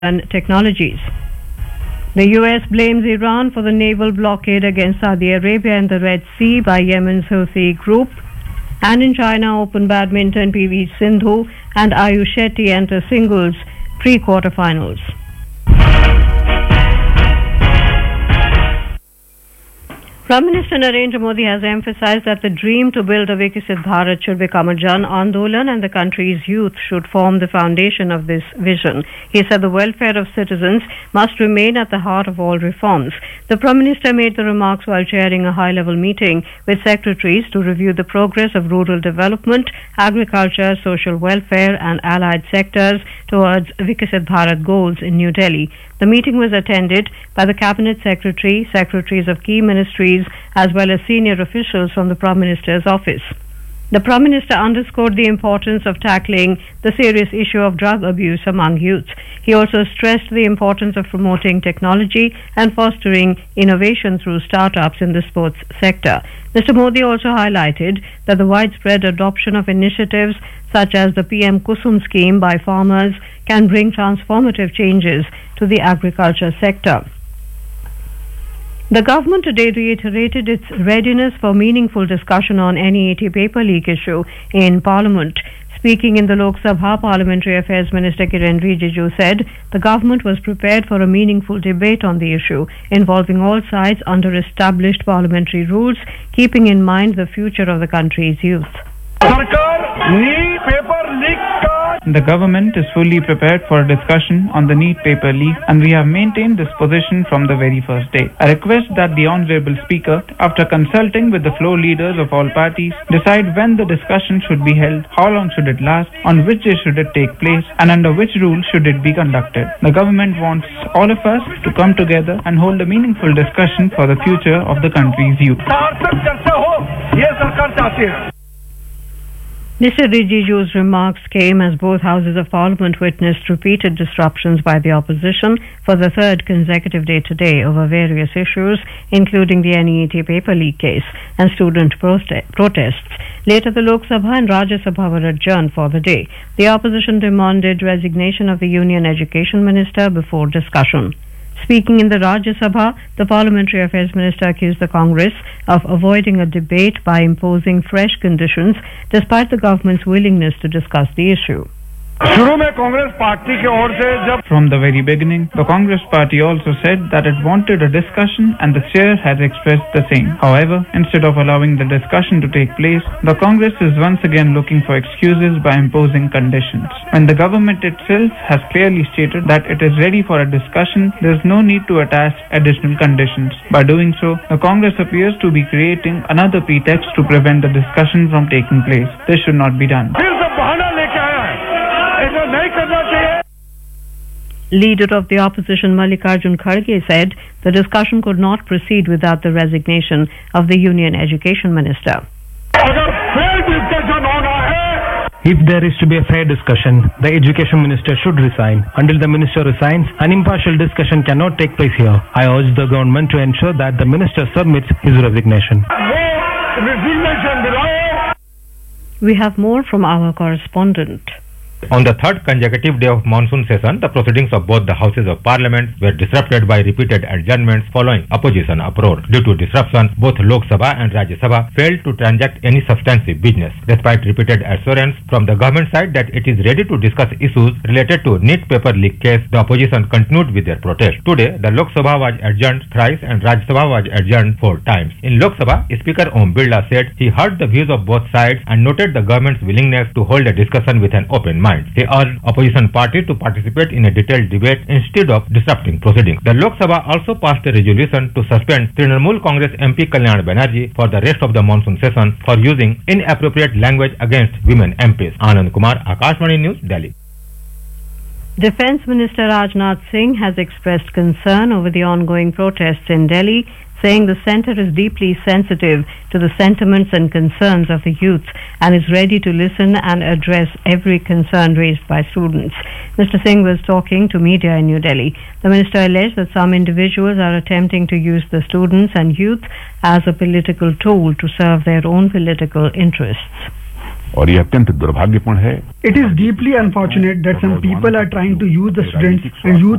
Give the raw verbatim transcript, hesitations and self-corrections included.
and technologies. The U S blames Iran for the naval blockade against Saudi Arabia in the Red Sea by Yemen's Houthi group. And in China Open badminton, P V Sindhu and Ayush Shetty enter singles pre-quarterfinals. Prime Minister Narendra Modi has emphasized that the dream to build a Viksit Bharat should become a Jan Andolan and the country's youth should form the foundation of this vision. He said the welfare of citizens must remain at the heart of all reforms. The Prime Minister made the remarks while chairing a high-level meeting with secretaries to review the progress of rural development, agriculture, social welfare and allied sectors towards Viksit Bharat goals in New Delhi. The meeting was attended by the Cabinet Secretary, secretaries of key ministries, as well as senior officials from the Prime Minister's office. The Prime Minister underscored the importance of tackling the serious issue of drug abuse among youth. He also stressed the importance of promoting technology and fostering innovation through startups in the sports sector. Mister Modi also highlighted that the widespread adoption of initiatives such as the P M Kusum scheme by farmers can bring transformative changes to the agriculture sector. The government today reiterated its readiness for meaningful discussion on N E A T paper leak issue in Parliament. Speaking in the Lok Sabha, Parliamentary Affairs Minister Kiren Rijiju said the government was prepared for a meaningful debate on the issue, involving all sides under established parliamentary rules, keeping in mind the future of the country's youth. The government is fully prepared for a discussion on the NEET paper leak, and we have maintained this position from the very first day. I request that the Honourable Speaker, after consulting with the floor leaders of all parties, decide when the discussion should be held, how long should it last, on which day should it take place, and under which rule should it be conducted. The government wants all of us to come together and hold a meaningful discussion for the future of the country's youth. Mister Rijiju's remarks came as both houses of parliament witnessed repeated disruptions by the opposition for the third consecutive day today over various issues, including the N E A T paper leak case and student prote- protests. Later, the Lok Sabha and Rajya Sabha were adjourned for the day. The opposition demanded resignation of the Union Education Minister before discussion. Speaking in the Rajya Sabha, the Parliamentary Affairs Minister accused the Congress of avoiding a debate by imposing fresh conditions despite the government's willingness to discuss the issue. From the very beginning, the Congress party also said that it wanted a discussion and the chair has expressed the same. However, instead of allowing the discussion to take place, the Congress is once again looking for excuses by imposing conditions. When the government itself has clearly stated that it is ready for a discussion, there is no need to attach additional conditions. By doing so, the Congress appears to be creating another pretext to prevent the discussion from taking place. This should not be done. Leader of the opposition Mallikarjun Kharge said the discussion could not proceed without the resignation of the Union Education Minister. If there is to be a fair discussion, the Education Minister should resign. Until the Minister resigns, an impartial discussion cannot take place here. I urge the government to ensure that the Minister submits his resignation. We have more from our correspondent. On the third consecutive day of monsoon session, the proceedings of both the houses of parliament were disrupted by repeated adjournments following opposition uproar. Due to disruption, both Lok Sabha and Rajya Sabha failed to transact any substantive business. Despite repeated assurance from the government side that it is ready to discuss issues related to NEET paper leak case, the opposition continued with their protest. Today, the Lok Sabha was adjourned thrice and Rajya Sabha was adjourned four times. In Lok Sabha, Speaker Om Birla said he heard the views of both sides and noted the government's willingness to hold a discussion with an open mind. They urged opposition party to participate in a detailed debate instead of disrupting proceedings. The Lok Sabha also passed a resolution to suspend Trinamool Congress M P Kalyan Banerjee for the rest of the monsoon session for using inappropriate language against women M Ps. Anand Kumar, Akashvani News, Delhi. Defence Minister Rajnath Singh has expressed concern over the ongoing protests in Delhi, saying the centre is deeply sensitive to the sentiments and concerns of the youth and is ready to listen and address every concern raised by students. Mister Singh was talking to media in New Delhi. The minister alleged that some individuals are attempting to use the students and youth as a political tool to serve their own political interests. और ये अत्यंत दुर्भाग्यपूर्ण है. It is deeply unfortunate that some people are trying to use the students and youth